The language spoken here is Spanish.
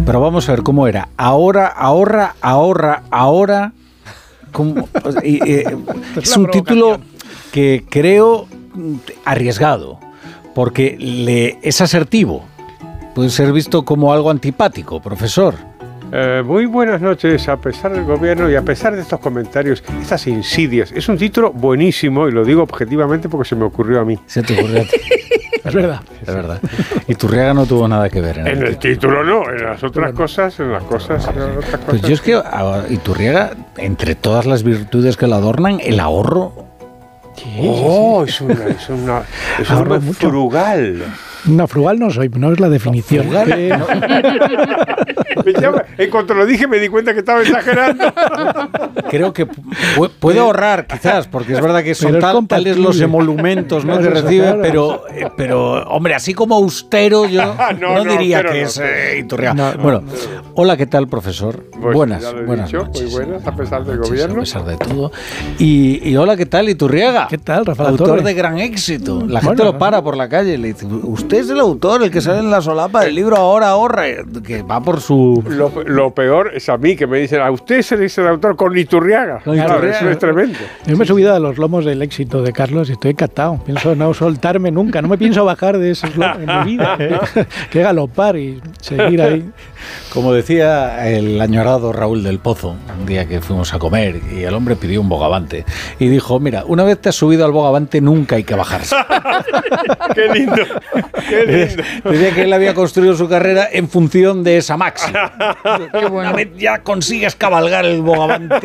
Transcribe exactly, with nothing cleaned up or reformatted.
Pero vamos a ver cómo era. Ahora, ahorra, ahorra, ahora. ¿Cómo? Y, eh, es un título que creo arriesgado, porque le, es asertivo. Puede ser visto como algo antipático, profesor. Eh, muy buenas noches, a pesar del gobierno y a pesar de estos comentarios, estas insidias. Es un título buenísimo y lo digo objetivamente porque se me ocurrió a mí. Se te ocurrió a ti. Es verdad. Es verdad. Y Turriaga no tuvo nada que ver en, En el título no, en las otras cosas, en las cosas, en las otras Pues cosas. yo es que a Iturriaga, entre todas las virtudes que la adornan, el ahorro. Oh, es una, es una, es un Ahorro hombre mucho. frugal. No, frugal no soy, no es la definición. Frugal, Eh, ¿no? Me llama- en cuanto lo dije me di cuenta que estaba exagerando. Creo que pu- puede ahorrar, quizás, porque es verdad que son Pero es tal- tales compatible. los emolumentos, ¿no?, No, que eso, recibe, claro. pero, eh, pero, hombre, así como austero, yo No, no, no, diría pero que no. es eh, Iturriaga. No, no, bueno, hola, ¿qué tal, profesor? Pues buenas, ya lo he buenas dicho, noches. muy buenas, a pesar del Noches, gobierno. A pesar de todo. Y, y hola, ¿qué tal, Iturriaga? ¿Qué tal, Rafael Autor Torre? de gran éxito. La Bueno, gente lo no. para por la calle y le dice, usted es el autor, el que sale en la solapa del libro Ahora Ahorra, que va por su... Lo, lo peor es a mí, que me dicen, a usted se le dice el autor con Iturriaga. Con Claro, Iturriaga. eso es tremendo. Yo me he subido a los lomos del éxito de Carlos y estoy encantado. Pienso no soltarme nunca, no me pienso bajar de esos lomos en mi vida. Que galopar y seguir ahí. Como decía el añorado Raúl del Pozo, un día que fuimos a comer y el hombre pidió un bogavante y dijo, mira, una vez te has subido al bogavante nunca hay que bajarse. Qué lindo, qué lindo. Decía que él había construido su carrera en función de esa máxima. Que una vez ya consigues cabalgar el bogavante,